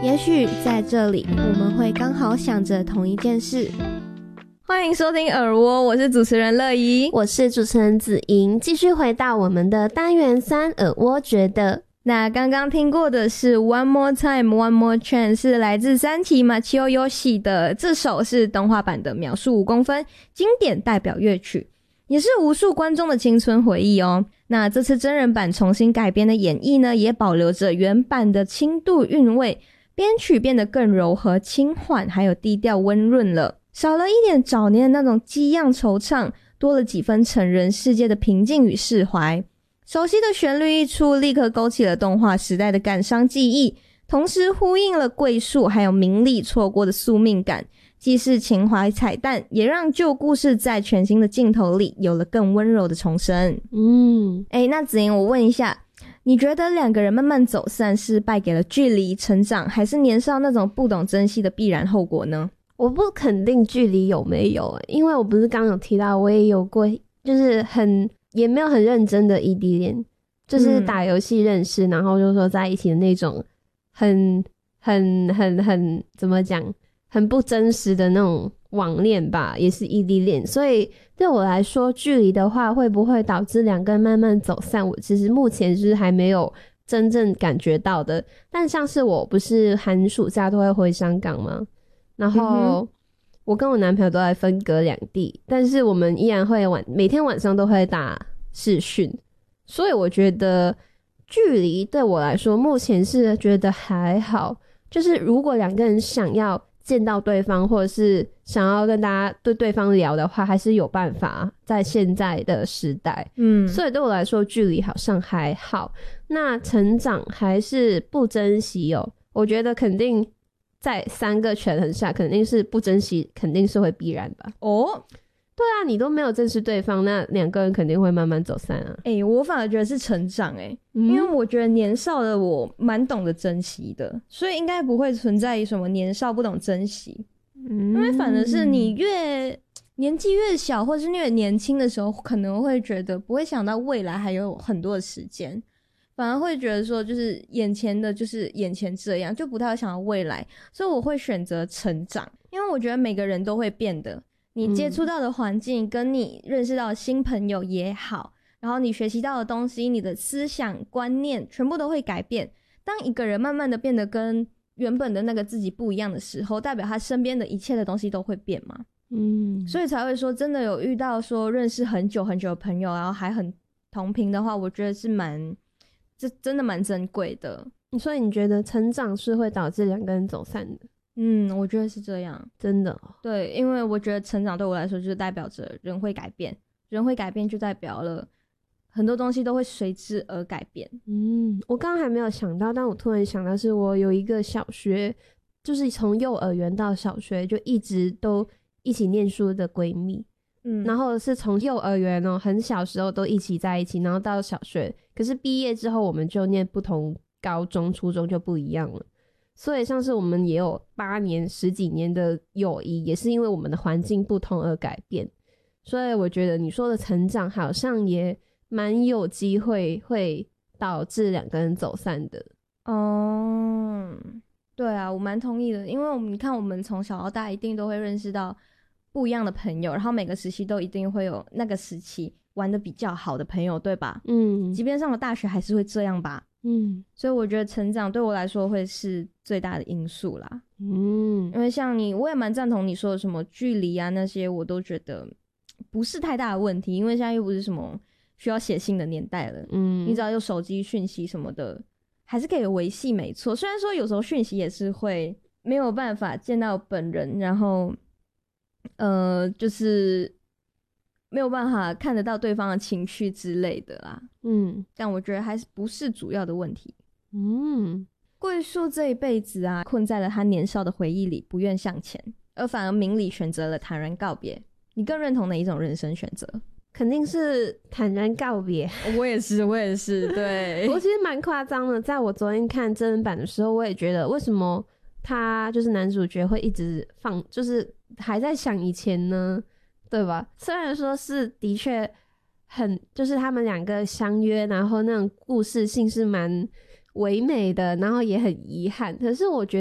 也许在这里我们会刚好想着同一件事。欢迎收听耳蜗，我是主持人乐怡， 我是主持人子莹，继续回到我们的单元3耳蜗觉得。 那刚刚听过的是 One More Time One More Chance， 是来自三崎Machio Yoshi 的，这首是动画版的秒速5公分经典代表乐曲，也是无数观众的青春回忆哦。那这次真人版重新改编的演绎呢，也保留着原版的轻度韵味，编曲变得更柔和轻缓，还有低调温润了，少了一点早年的那种激漾惆怅，多了几分成人世界的平静与释怀。熟悉的旋律一出，立刻勾起了动画时代的感伤记忆，同时呼应了桂树还有明利错过的宿命感，既是情怀彩蛋，也让旧故事在全新的镜头里有了更温柔的重生。那子莹，我问一下，你觉得两个人慢慢走散是败给了距离、成长，还是年少那种不懂珍惜的必然后果呢？ 我不肯定距离有没有，因为我不是刚有提到我也有过就是也没有很认真的异地恋，就是打游戏认识，然后就说在一起的那种很怎么讲，很不真实的那种网恋吧，也是异地恋。所以对我来说，距离的话会不会导致两个人慢慢走散，我其实目前是还没有真正感觉到的。但像是我不是寒暑假都会回香港吗？然后我跟我男朋友都在分隔两地，但是我们依然会每天晚上都会打视讯，所以我觉得距离对我来说目前是觉得还好，就是如果两个人想要见到对方，或者是想要跟大家对方聊的话，还是有办法在现在的时代。所以对我来说距离好像还好。那成长还是不珍惜哦，我觉得肯定在3个权衡下，肯定是不珍惜，肯定是会必然吧。对啊，你都没有正视对方，那两个人肯定会慢慢走散啊。 我反而觉得是成长因为我觉得年少的我蛮懂得珍惜的，所以应该不会存在什么年少不懂珍惜。因为反而是你越年纪越小，或是越年轻的时候，可能会觉得不会想到未来还有很多的时间，反而会觉得说就是眼前的就是眼前这样，就不太会想到未来。所以我会选择成长，因为我觉得每个人都会变的，你接触到的环境跟你认识到的新朋友也好，然后你学习到的东西，你的思想观念全部都会改变。当一个人慢慢的变得跟原本的那个自己不一样的时候，代表他身边的一切的东西都会变嘛。所以才会说真的有遇到说认识很久很久的朋友，然后还很同频的话，我觉得是这真的蛮珍贵的。 所以你觉得成长是会导致两个人走散的？ 我觉得是这样， 真的对，因为我觉得成长对我来说就是代表着人会改变，人会改变就代表了很多东西都会随之而改变。 我刚刚还没有想到，但我突然想到是我有一个小学，就是从幼儿园到小学就一直都一起念书的闺蜜，然后是从幼儿园很小时候都一起在一起，然后到小学，可是毕业之后我们就念不同高中初中就不一样了。所以像是我们也有8年10几年的友谊，也是因为我们的环境不同而改变。所以我觉得你说的成长好像也蛮有机会会导致两个人走散的。 对啊，我蛮同意的，因为你看我们从小到大一定都会认识到不一样的朋友，然后每个时期都一定会有那个时期玩的比较好的朋友，对吧？即便上了大学还是会这样吧。所以我觉得成长对我来说会是最大的因素啦。因为像我也蛮赞同你说的什么距离啊那些，我都觉得不是太大的问题，因为现在又不是什么需要写信的年代了。你只要有手机讯息什么的还是可以维系，没错。虽然说有时候讯息也是会没有办法见到本人，然后就是没有办法看得到对方的情绪之类的啦。但我觉得还是不是主要的问题。桂树这一辈子啊，困在了他年少的回忆里，不愿向前，而反而明理选择了坦然告别。你更认同哪一种人生选择？ 肯定是坦然告别。 我也是对。 我其实蛮夸张的，在我昨天看真人版的时候，我也觉得为什么他就是男主角会一直就是还在想以前呢，对吧？虽然说是的确就是他们两个相约，然后那种故事性是蛮唯美的，然后也很遗憾，可是我觉